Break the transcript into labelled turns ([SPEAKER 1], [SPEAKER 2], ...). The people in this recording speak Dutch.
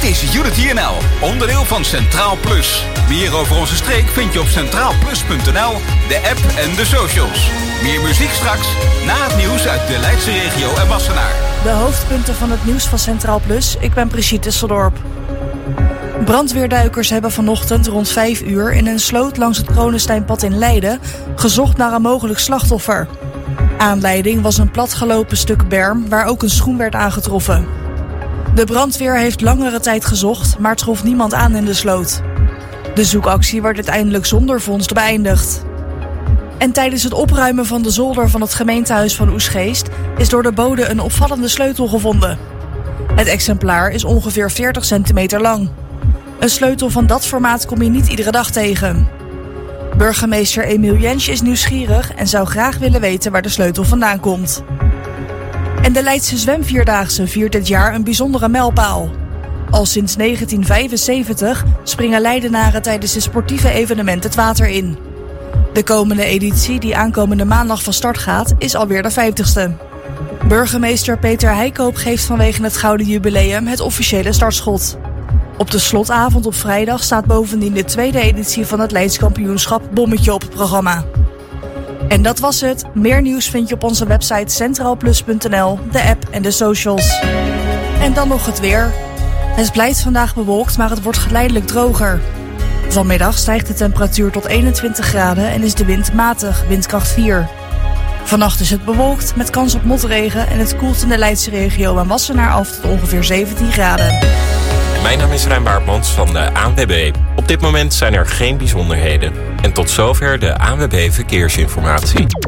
[SPEAKER 1] is Unity NL, onderdeel van Centraal Plus. Meer over onze streek vind je op centraalplus.nl, de app en de socials. Meer muziek straks, na het nieuws uit de Leidse regio en Wassenaar.
[SPEAKER 2] De hoofdpunten van het nieuws van Centraal Plus. Ik ben Brigitte Disseldorp. Brandweerduikers hebben vanochtend rond 5 uur in een sloot langs het Kronensteinpad in Leiden gezocht naar een mogelijk slachtoffer. Aanleiding was een platgelopen stuk berm waar ook een schoen werd aangetroffen. De brandweer heeft langere tijd gezocht, maar trof niemand aan in de sloot. De zoekactie werd uiteindelijk zonder vondst beëindigd. En tijdens het opruimen van de zolder van het gemeentehuis van Oegstgeest is door de bode een opvallende sleutel gevonden. Het exemplaar is ongeveer 40 centimeter lang. Een sleutel van dat formaat kom je niet iedere dag tegen. Burgemeester Emiel Jensje is nieuwsgierig en zou graag willen weten waar de sleutel vandaan komt. En de Leidse Zwemvierdaagse viert dit jaar een bijzondere mijlpaal. Al sinds 1975 springen Leidenaren tijdens de sportieve evenement het water in. De komende editie, die aankomende maandag van start gaat, is alweer de 50ste. Burgemeester Peter Heikoop geeft vanwege het Gouden Jubileum het officiële startschot. Op de slotavond op vrijdag staat bovendien de tweede editie van het Leids kampioenschap Bommetje op het programma. En dat was het. Meer nieuws vind je op onze website centraalplus.nl, de app en de socials. En dan nog het weer. Het blijft vandaag bewolkt, maar het wordt geleidelijk droger. Vanmiddag stijgt de temperatuur tot 21 graden en is de wind matig, windkracht 4. Vannacht is het bewolkt met kans op motregen en het koelt in de Leidse regio en Wassenaar af tot ongeveer 17 graden.
[SPEAKER 3] Mijn naam is Rijn Baartmans van de ANWB. Op dit moment zijn er geen bijzonderheden. En tot zover de ANWB Verkeersinformatie.